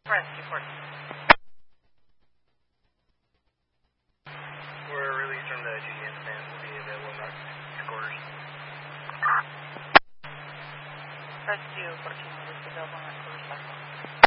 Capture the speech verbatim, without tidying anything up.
Rescue fourteen. We're released from the G D M stand. We'll be available in our quarters. Rescue fourteen will be available in our quarters.